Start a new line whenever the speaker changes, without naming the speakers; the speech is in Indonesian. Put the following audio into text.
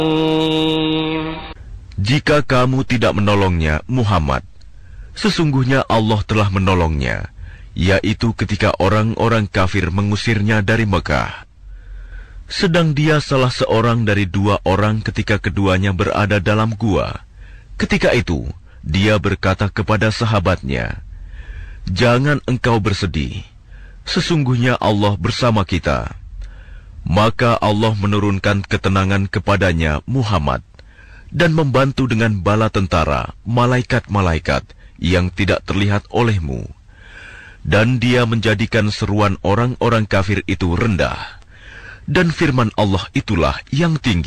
Jika kamu tidak menolongnya, Muhammad, sesungguhnya Allah telah menolongnya, yaitu ketika orang-orang kafir mengusirnya dari Mekah. Sedang dia salah seorang dari dua orang ketika keduanya berada dalam gua. Ketika itu, dia berkata kepada sahabatnya, "Jangan engkau bersedih, sesungguhnya Allah bersama kita." Maka Allah menurunkan ketenangan kepadanya, Muhammad, dan membantu dengan bala tentara, malaikat-malaikat yang tidak terlihat olehmu. Dan dia menjadikan seruan orang-orang kafir itu rendah. Dan firman Allah itulah yang tinggi.